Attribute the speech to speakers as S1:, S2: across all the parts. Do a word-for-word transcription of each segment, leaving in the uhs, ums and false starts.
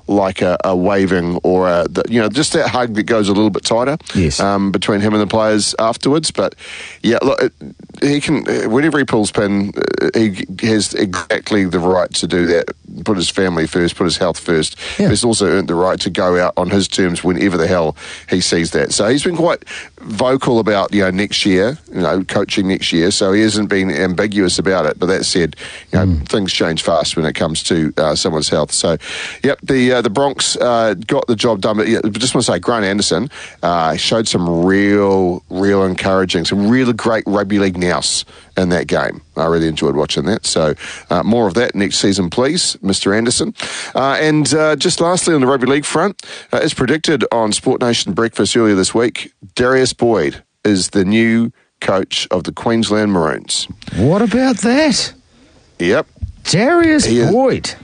S1: like a, a waving or a, the, you know, just that hug that goes a little bit tighter.
S2: Yes.
S1: Um, between him and the players afterwards. But yeah, look, it, he can, whenever he pulls pin, uh, he has exactly the right to do that. Put his family first, put his health first.
S2: Yeah.
S1: He's also earned the right to go out on his terms whenever the hell he sees that. So he's been quite vocal about, you know, next year, you know, coaching next year. So he hasn't been ambiguous about it. But that said, you know, mm. things change fast when it comes to uh, someone's health. So, yep, the uh, the Bronx uh, got the job done. But yeah, I just want to say, Grant Anderson uh, showed some real, real encouraging, some really great rugby league nous in that game. I really enjoyed watching that. So uh, more of that next season, please, Mister Anderson. Uh, and uh, just lastly on the rugby league front, uh, as predicted on Sport Nation Breakfast earlier this week, Darius Boyd is the new coach of the Queensland Maroons.
S2: What about that?
S1: Yep.
S2: Darius Boyd.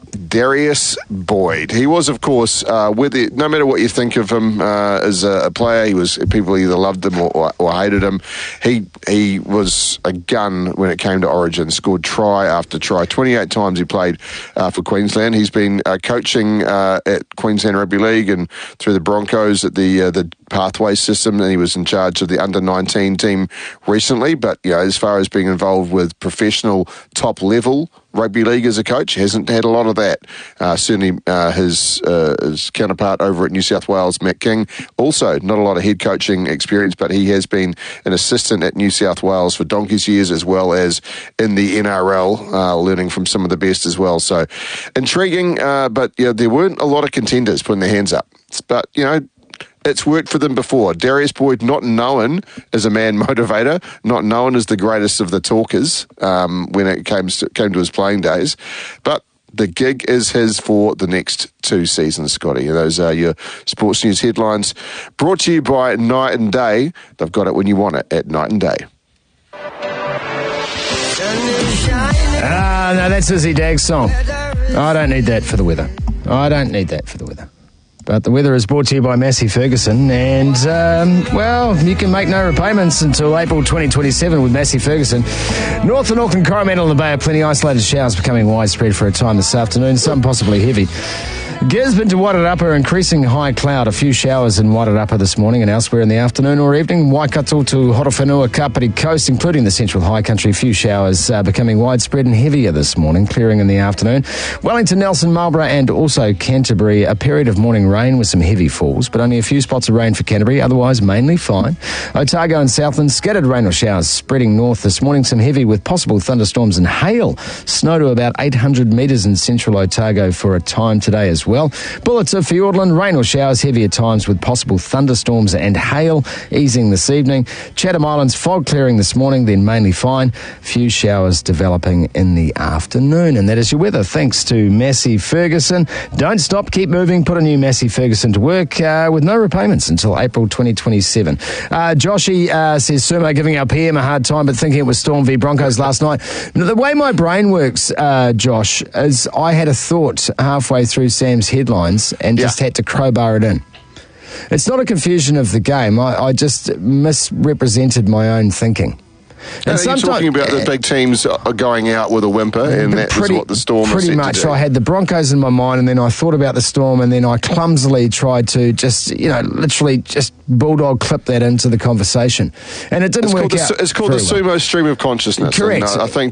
S1: Darius Boyd. He was, of course, uh, with it, no matter what you think of him uh, as a, a player, he was people either loved him or, or, or hated him. He he was a gun when it came to Origin. Scored try after try. twenty-eight times he played uh, for Queensland. He's been uh, coaching uh, at Queensland Rugby League and through the Broncos at the uh, the pathway system, and he was in charge of the under nineteen team recently. But you know, as far as being involved with professional top level rugby league as a coach, hasn't had a lot of that. Uh, certainly uh, his, uh, his counterpart over at New South Wales, Matt King, also not a lot of head coaching experience, but he has been an assistant at New South Wales for donkey's years, as well as in the N R L, uh, learning from some of the best as well. So intriguing, uh, but you know, there weren't a lot of contenders putting their hands up. But, you know, it's worked for them before. Darius Boyd, not known as a man motivator, not known as the greatest of the talkers um, when it came to, came to his playing days, but the gig is his for the next two seasons, Scotty. Those are your sports news headlines, brought to you by Night and Day. They've got it when you want it at Night and Day.
S2: Ah, no, that's Izzy Dag's song. I don't need that for the weather. I don't need that for the weather. But the weather is brought to you by Massey Ferguson, and, um, well, you can make no repayments until April twenty twenty-seven with Massey Ferguson. North and Auckland, Coromandel and the Bay are plenty isolated showers becoming widespread for a time this afternoon, some possibly heavy. Gisborne to Wairarapa, increasing high cloud. A few showers in Wairarapa this morning and elsewhere in the afternoon or evening. Waikato to Horowhenua, Kapiti Coast, including the central high country. A few showers uh, becoming widespread and heavier this morning, clearing in the afternoon. Wellington, Nelson, Marlborough and also Canterbury, a period of morning rain with some heavy falls, but only a few spots of rain for Canterbury, otherwise mainly fine. Otago and Southland, scattered rain or showers spreading north this morning, some heavy with possible thunderstorms and hail. Snow to about eight hundred metres in central Otago for a time today as well. Bullets of Fiordland, rain or showers heavy at times with possible thunderstorms and hail, easing this evening. Chatham Islands, fog clearing this morning, then mainly fine. Few showers developing in the afternoon. And that is your weather, thanks to Massey Ferguson. Don't stop, keep moving. Put a new Massey Ferguson to work uh, with no repayments until April twenty twenty-seven. Uh, Joshy uh, says, Sumo giving our P M a hard time, but thinking it was Storm v Broncos last night. Now, the way my brain works, uh, Josh, is I had a thought halfway through Sam's headlines and just yeah. had to crowbar it in. It's not a confusion of the game. I, I just misrepresented my own thinking.
S1: And no, you're talking about the big teams are going out with a whimper, and that's what the Storm
S2: pretty
S1: is
S2: much.
S1: To do.
S2: I had the Broncos in my mind, and then I thought about the Storm, and then I clumsily tried to just, you know, literally just bulldog clip that into the conversation, and it didn't
S1: it's
S2: work
S1: called
S2: out.
S1: The, it's called the Sumo
S2: well.
S1: stream of consciousness.
S2: Correct.
S1: And, uh, I think